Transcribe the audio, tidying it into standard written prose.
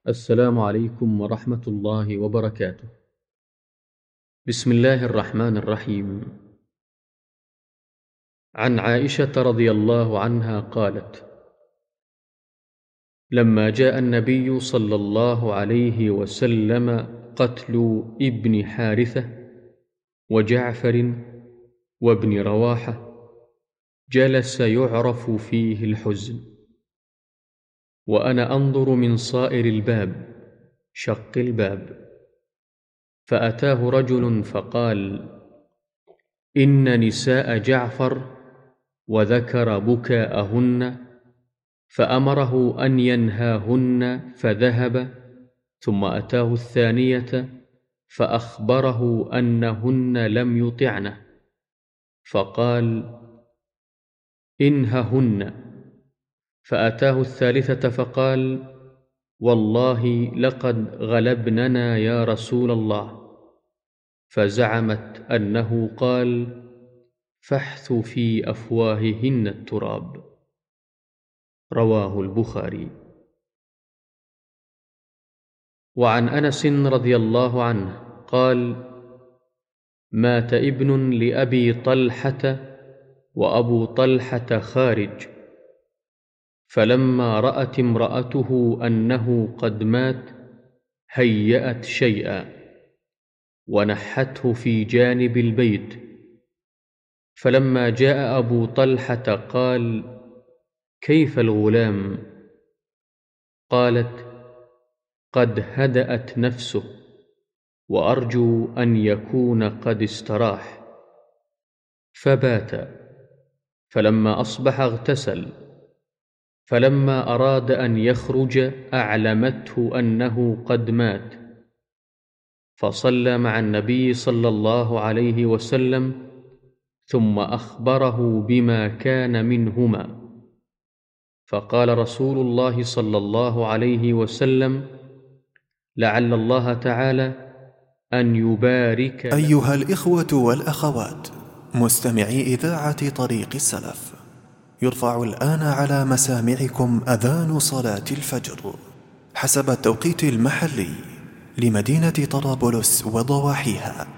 السلام عليكم ورحمة الله وبركاته. بسم الله الرحمن الرحيم. عن عائشة رضي الله عنها قالت: لما جاء النبي صلى الله عليه وسلم قتل ابن حارثة وجعفر وابن رواحة جلس يعرف فيه الحزن، وأنا أنظر من صائر الباب شق الباب، فأتاه رجل فقال: إن نساء جعفر، وذكر بكاءهن، فأمره أن ينهاهن فذهب، ثم أتاه الثانية فأخبره أنهن لم يطعنه، فقال: انههن، فأتاه الثالثة فقال: والله لقد غلبننا يا رسول الله، فزعمت أنه قال: فاحثوا في أفواههن التراب. رواه البخاري. وعن أنس رضي الله عنه قال: مات ابن لأبي طلحة وأبو طلحة خارج، فلما رأت امرأته أنه قد مات هيأت شيئا ونحته في جانب البيت، فلما جاء أبو طلحة قال: كيف الغلام؟ قالت: قد هدأت نفسه، وأرجو أن يكون قد استراح. فبات، فلما أصبح اغتسل، فلما أراد أن يخرج أعلمته أنه قد مات، فصلى مع النبي صلى الله عليه وسلم، ثم أخبره بما كان منهما، فقال رسول الله صلى الله عليه وسلم: لعل الله تعالى أن يبارك أيها الإخوة والأخوات مستمعي إذاعة طريق السلف، يرفع الآن على مسامعكم أذان صلاة الفجر حسب التوقيت المحلي لمدينة طرابلس وضواحيها.